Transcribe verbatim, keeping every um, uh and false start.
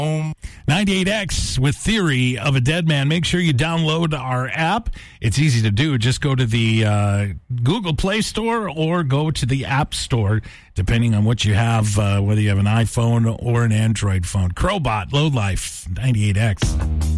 ninety-eight X with Theory of a Dead Man. Make sure you download our app. It's easy to do. Just go to the uh, Google Play Store or go to the App Store, depending on what you have, uh, whether you have an iPhone or an Android phone. Crowbot, Low Life, ninety-eight X.